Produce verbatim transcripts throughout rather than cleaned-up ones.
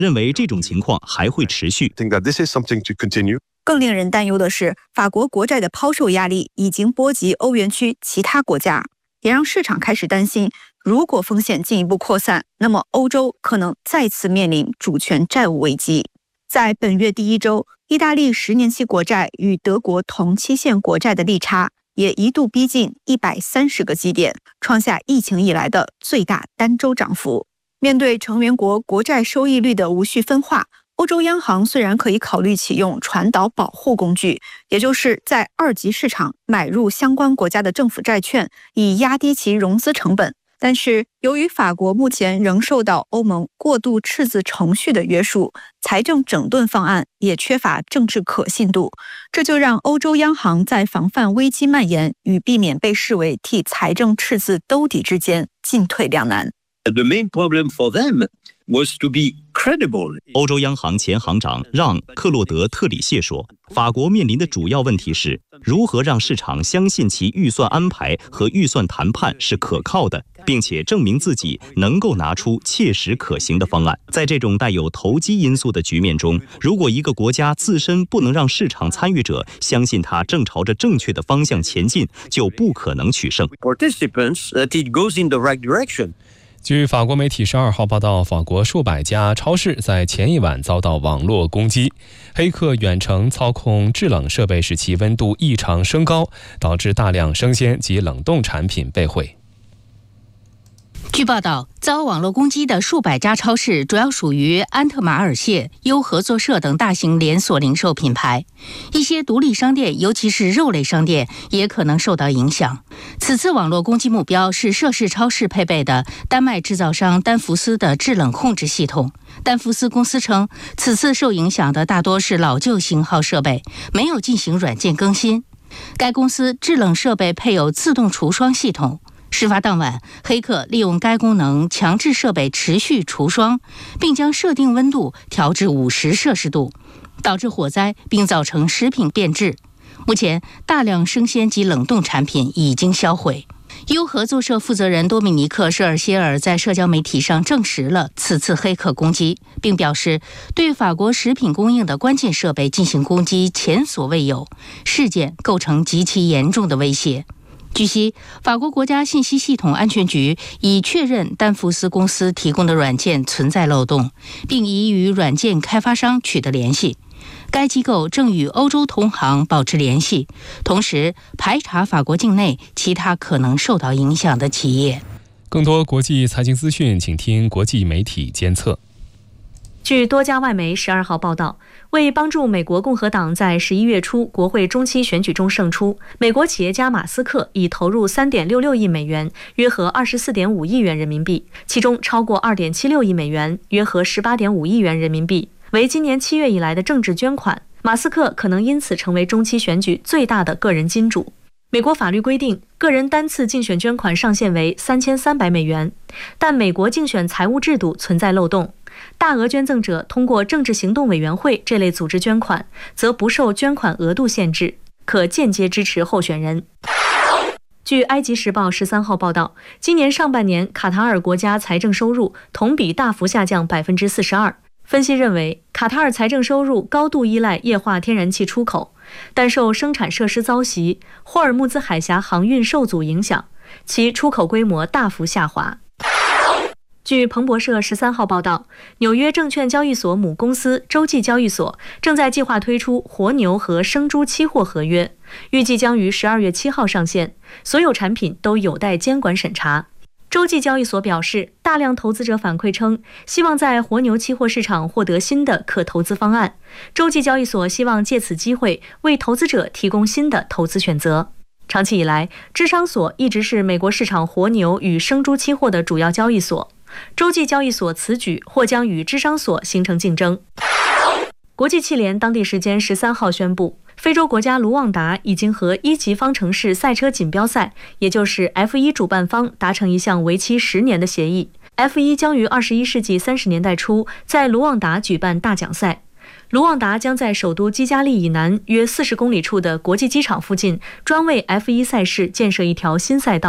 认为这种情况还会持续。 更令人担忧的是，法国国债的抛售压力已经波及欧元区其他国家，也让市场开始担心，如果风险进一步扩散，那么欧洲可能再次面临主权债务危机。在本月第一周，意大利十年期国债与德国同期限国债的利差也一度逼近一百三十个基点，创下疫情以来的最大单周涨幅。面对成员国国债收益率的无序分化，欧洲央行虽然可以考虑启用传导保护工具，也就是在二级市场买入相关国家的政府债券，以压低其融资成本，但是由于法国目前仍受到欧盟过度赤字程序的约束，财政整顿方案也缺乏政治可信度，这就让欧洲央行在防范危机蔓延与避免被视为替财政赤字兜底之间进退两难。 The main problem for them was to be credible. 欧洲央行前行长让·克洛德·特里谢说，法国面临的主要问题是如何让市场相信其预算安排和预算谈判是可靠的，并且证明自己能够拿出切实可行的方案。在这种带有投机因素的局面中，如果一个国家自身不能让市场参与者相信它正朝着正确的方向前进，就不可能取胜。 Participants that it goes in the right direction. 据法国媒体十二号报道，法国数百家超市在前一晚遭到网络攻击，黑客远程操控制冷设备使其温度异常升高，导致大量生鲜及冷冻产品被毁。 据报道，遭网络攻击的数百家超市主要属于安特马尔谢、优合作社等大型连锁零售品牌，一些独立商店，尤其是肉类商店也可能受到影响。此次网络攻击目标是涉事超市配备的丹麦制造商丹福斯的制冷控制系统。丹福斯公司称，此次受影响的大多是老旧型号设备，没有进行软件更新。该公司制冷设备配有自动除霜系统。事发当晚，黑客利用该功能强制设备持续除霜，并将设定温度调至五十摄氏度，导致火灾并造成食品变质。目前，大量生鲜及冷冻产品已经销毁。优合作社负责人多米尼克·舍尔歇尔在社交媒体上证实了此次黑客攻击，并表示对法国食品供应的关键设备进行攻击前所未有，事件构成极其严重的威胁。据悉，法国国家信息系统安全局已确认丹福斯公司提供的软件存在漏洞，并已与软件开发商取得联系。该机构正与欧洲同行保持联系，同时排查法国境内其他可能受到影响的企业。 更多国际财经资讯，请听国际媒体监测。 据多家外媒十二号报道，为帮助美国共和党在十一月初国会中期选举中胜出，美国企业家马斯克已投入 三点六六亿美元，约合 二十四点五亿元人民币，其中超过 二点七六亿美元，约合 十八点五亿元人民币，为今年七月以来的政治捐款。马斯克可能因此成为中期选举最大的个人金主。美国法律规定，个人单次竞选捐款上限为三千三百美元，但美国竞选财务制度存在漏洞。大额捐赠者通过政治行动委员会这类组织捐款，则不受捐款额度限制，可间接支持候选人。据埃及时报十三号报道，今年上半年卡塔尔国家财政收入同比大幅下降 百分之四十二。分析认为，卡塔尔财政收入高度依赖液化天然气出口，但受生产设施遭袭、霍尔木兹海峡航运受阻影响，其出口规模大幅下滑。据彭博社十三号报道，纽约证券交易所母公司洲际交易所正在计划推出活牛和生猪期货合约，预计将于十二月七号上线，所有产品都有待监管审查。洲际交易所表示，大量投资者反馈称，希望在活牛期货市场获得新的可投资方案。洲际交易所希望借此机会为投资者提供新的投资选择。长期以来，芝商所一直是美国市场活牛与生猪期货的主要交易所。洲际交易所此举或将与芝商所形成竞争。国际汽联当地时间十三号宣布，非洲国家卢旺达已经和一级方程式赛车锦标赛，也就是 F 一 主办方达成一项为期十年的协议。F 一 将于二十一世纪三十年代初在卢旺达举办大奖赛。卢旺达将在首都基加利以南约四十公里处的国际机场附近专为 F 一 赛事建设一条新赛道。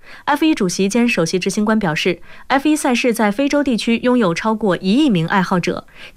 F 一 主席兼首席执行官表示 ，F 一 赛事在非洲地区拥有超过一亿名爱好者。